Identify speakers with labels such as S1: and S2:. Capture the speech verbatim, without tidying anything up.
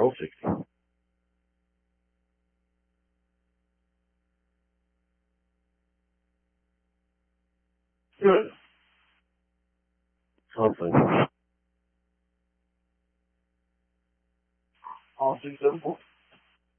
S1: roll sixty. Good. Something. All two seven four.